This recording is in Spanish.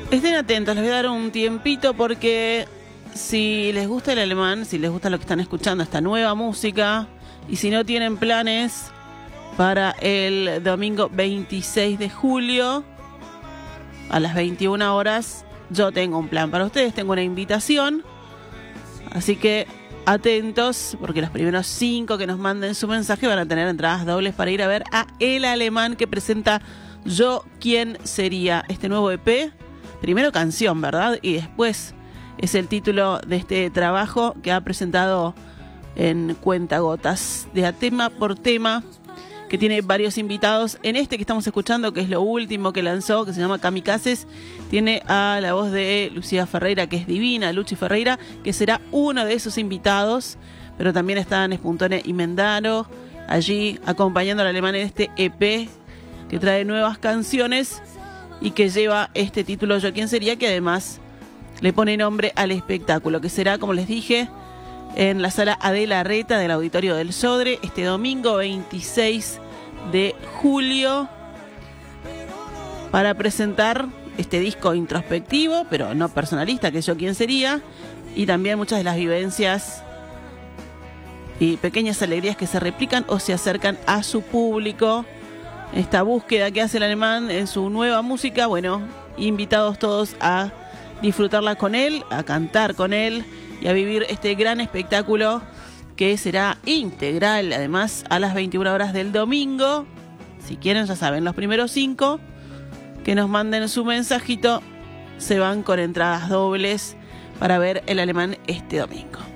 Estén atentos, les voy a dar un tiempito porque si les gusta el alemán, si les gusta lo que están escuchando, esta nueva música, y si no tienen planes para el domingo 26 de julio a las 21 horas, yo tengo un plan para ustedes, tengo una invitación, así que atentos porque los primeros 5 que nos manden su mensaje van a tener entradas dobles para ir a ver a El Alemán, que presenta Yo ¿Quién Sería? Este nuevo EP. Primero canción, ¿verdad? Y después es el título de este trabajo que ha presentado en Cuentagotas, de a tema por tema, que tiene varios invitados. En este que estamos escuchando, que es lo último que lanzó, que se llama Kamikazes, tiene a la voz de Lucía Ferreira, que es divina, Luchi Ferreira, que será uno de esos invitados, pero también están Espuntone y Mendaro allí acompañando al alemán en este EP que trae nuevas canciones y que lleva este título Yo ¿Quién Sería?, que además le pone nombre al espectáculo, que será, como les dije, en la sala Adela Reta del Auditorio del Sodre, este domingo 26 de julio, para presentar este disco introspectivo, pero no personalista, que es Yo ¿Quién Sería?, y también muchas de las vivencias y pequeñas alegrías que se replican o se acercan a su público. Esta búsqueda que hace el alemán en su nueva música, bueno, invitados todos a disfrutarla con él, a cantar con él y a vivir este gran espectáculo que será integral, además, a las 21 horas del domingo. Si quieren, ya saben, los primeros 5 que nos manden su mensajito se van con entradas dobles para ver el alemán este domingo.